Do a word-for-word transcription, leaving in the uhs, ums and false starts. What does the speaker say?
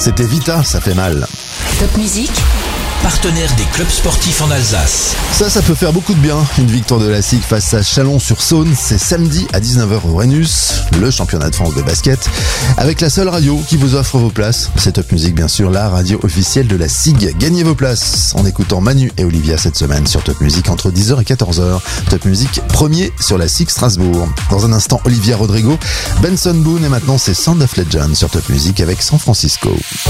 C'était Vita, ça fait mal. Top Musique, partenaire des clubs sportifs en Alsace. Ça, ça peut faire beaucoup de bien. Une victoire de la S I G face à Chalon-sur-Saône, c'est samedi à dix-neuf heures au Rhenus, le championnat de France de basket, avec la seule radio qui vous offre vos places. C'est Top Musique, bien sûr, la radio officielle de la S I G. Gagnez vos places en écoutant Manu et Olivia cette semaine sur Top Musique entre dix heures et quatorze heures. Top Musique, premier sur la S I G Strasbourg. Dans un instant, Olivia Rodrigo, Benson Boone et maintenant c'est Sound of Legend sur Top Musique avec San Francisco.